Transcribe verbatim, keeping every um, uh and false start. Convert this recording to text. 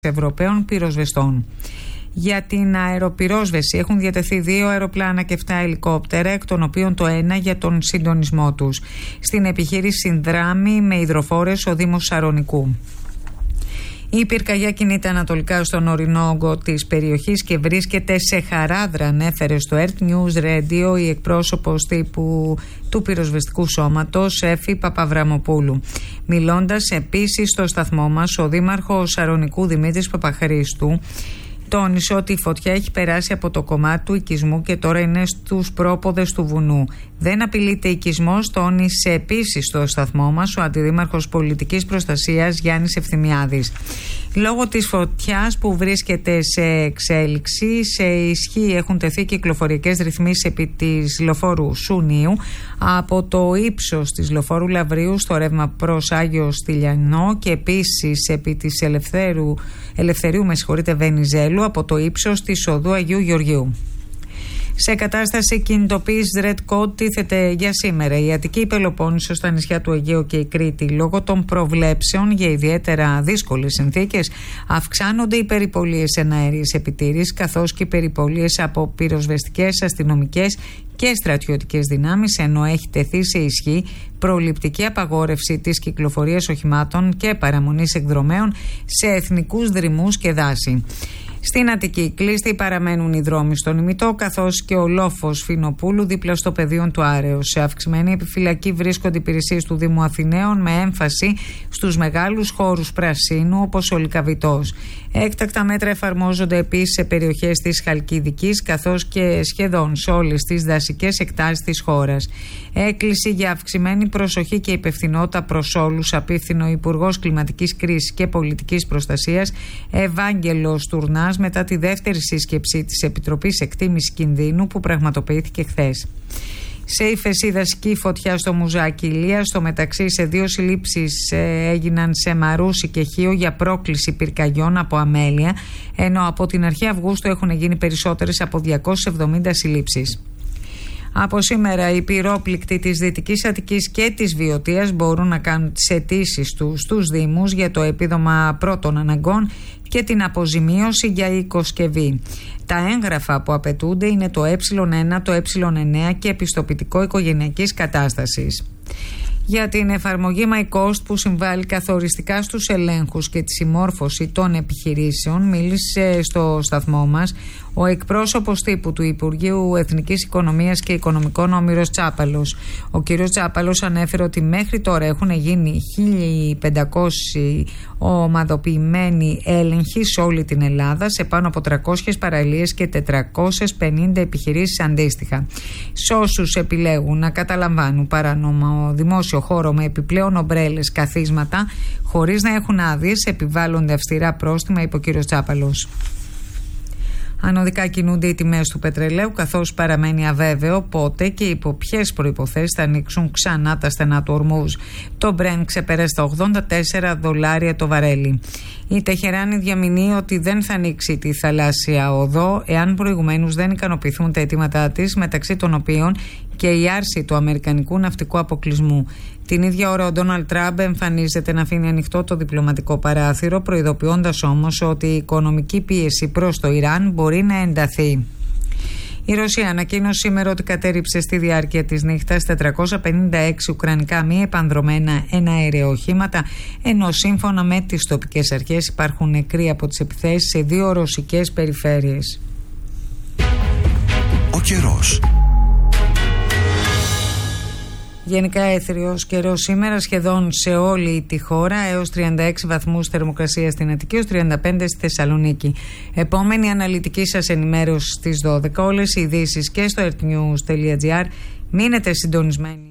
Ευρωπαίων πυροσβεστών. Για την αεροπυρόσβεση έχουν διατεθεί δύο αεροπλάνα και επτά ελικόπτερα, εκ των οποίων το ένα για τον συντονισμό τους. Στην επιχείρηση συνδράμει με υδροφόρες ο Δήμος Σαρονικού. Η πυρκαγιά κινείται ανατολικά στον ορεινό όγκο της περιοχής και βρίσκεται σε χαράδρα, ανέφερε στο Earth News Radio η εκπρόσωπος τύπου του πυροσβεστικού σώματος, Εφη Παπαβραμοπούλου. Μιλώντας επίσης στο σταθμό μας, ο Δήμαρχος Σαρονικού Δημήτρης Παπαχρήστου τόνισε ότι η φωτιά έχει περάσει από το κομμάτι του οικισμού και τώρα είναι στους πρόποδες του βουνού. Δεν απειλείται οικισμός, τόνισε επίσης στο σταθμό μας ο Αντιδήμαρχος Πολιτικής Προστασίας Γιάννης Ευθυμιάδης. Λόγω της φωτιάς που βρίσκεται σε εξέλιξη, σε ισχύ έχουν τεθεί κυκλοφοριακές ρυθμίσεις επί της λεωφόρου Σουνίου από το ύψος της λεωφόρου Λαβρίου στο ρεύμα προς Άγιο Στυλιανό και επίσης επί της Ελευθέρου, Ελευθερίου με συγχωρείτε, Βενιζέλου από το ύψος της οδού Αγίου Γεωργίου. Σε κατάσταση κινητοποίησης Red Code τίθεται για σήμερα η Αττική, η Πελοπόννησος, τα νησιά του Αιγαίου και η Κρήτη. Λόγω των προβλέψεων για ιδιαίτερα δύσκολες συνθήκες αυξάνονται οι περιπολίες εναέριες επιτήρησης, καθώς και οι περιπολίες από πυροσβεστικές, αστυνομικές και στρατιωτικές δυνάμεις, ενώ έχει τεθεί σε ισχύ προληπτική απαγόρευση της κυκλοφορίας οχημάτων και παραμονής εκδρομέων σε εθνικούς δρυμούς και δάση. Στην Αττική κλειστοί παραμένουν οι δρόμοι στον Ημιτό, καθώς και ο λόφος Φινοπούλου δίπλα στο πεδίο του Άρεως. Σε αυξημένη επιφυλακή βρίσκονται υπηρεσίες του Δήμου Αθηναίων με έμφαση στους μεγάλους χώρους πρασίνου όπως ο Λυκαβητός. Έκτακτα μέτρα εφαρμόζονται επίσης σε περιοχές της Χαλκιδικής, καθώς και σχεδόν σε όλες τις δασικές εκτάσεις της χώρας. Έκκληση για αυξημένη προσοχή και υπευθυνότητα προς όλους απίφθηνε ο Υπουργός Κλιματικής Κρίσης και Πολιτικής Προστασίας Ευάγγελος Τουρνάς μετά τη δεύτερη σύσκεψη της Επιτροπής Εκτίμησης Κινδύνου που πραγματοποιήθηκε χθες. Σε ύφεση δασική φωτιά στο Μουζάκι Ηλίας. Στο μεταξύ, σε δύο συλλήψεις έγιναν σε Μαρούσι και Χίο για πρόκληση πυρκαγιών από αμέλεια, ενώ από την αρχή Αυγούστου έχουν γίνει περισσότερες από διακόσιες εβδομήντα συλλήψεις. Από σήμερα οι πυρόπληκτοι της Δυτικής Αττικής και της Βιωτίας μπορούν να κάνουν τις αιτήσεις τους στους Δήμους για το επίδομα πρώτων αναγκών και την αποζημίωση για οικοσκευή. Τα έγγραφα που απαιτούνται είναι το ε ένα, το ε εννέα και επιστοποιητικό οικογενειακής κατάστασης. Για την εφαρμογή MyCost που συμβάλλει καθοριστικά στους ελέγχους και τη συμμόρφωση των επιχειρήσεων, μίλησε στο σταθμό μας ο εκπρόσωπος τύπου του Υπουργείου Εθνικής Οικονομίας και Οικονομικών, ο Μύρος Τσάπαλος. Ο κ. Τσάπαλος ανέφερε ότι μέχρι τώρα έχουν γίνει χίλια πεντακόσιοι ομαδοποιημένοι έλεγχοι σε όλη την Ελλάδα, σε πάνω από τριακόσιες παραλίες και τετρακόσιες πενήντα επιχειρήσεις αντίστοιχα. Σε όσους επιλέγουν να καταλαμβάνουν παράνομο δημόσιο χώρο με επιπλέον ομπρέλες, καθίσματα, χωρίς να έχουν άδειες, επιβάλλονται αυστηρά πρόστιμα, είπε ο κ. Τσάπαλος. Ανωδικά κινούνται οι τιμές του πετρελαίου, καθώς παραμένει αβέβαιο πότε και υπό ποιες προϋποθέσεις θα ανοίξουν ξανά τα στενά του Ορμούζ. Το Brent ξεπέρασε τα ογδόντα τέσσερα δολάρια το βαρέλι. Η Τεχεράνη διαμηνύει ότι δεν θα ανοίξει τη θαλάσσια οδό εάν προηγουμένως δεν ικανοποιηθούν τα αιτήματά της, μεταξύ των οποίων και η άρση του αμερικανικού ναυτικού αποκλεισμού. Την ίδια ώρα ο Ντόναλντ Τραμπ εμφανίζεται να αφήνει ανοιχτό το διπλωματικό παράθυρο, προειδοποιώντας όμως ότι η οικονομική πίεση προς το Ιράν μπορεί να ενταθεί. Η Ρωσία ανακοίνωσε σήμερα ότι κατέρριψε στη διάρκεια της νύχτας τετρακόσια πενήντα έξι ουκρανικά μη επανδρωμένα εναέρια οχήματα, ενώ σύμφωνα με τις τοπικές αρχές υπάρχουν νεκροί από τις επιθέσεις σε δύο ρωσικές περιφέρειες. Ο καιρός. Γενικά έθριος καιρός σήμερα σχεδόν σε όλη τη χώρα, έως τριάντα έξι βαθμούς θερμοκρασία στην Αττική, έως τριάντα πέντε στη Θεσσαλονίκη. Επόμενη αναλυτική σας ενημέρωση στις δώδεκα. Όλες οι ειδήσεις και στο earthnews τελεία gr. Μείνετε συντονισμένοι.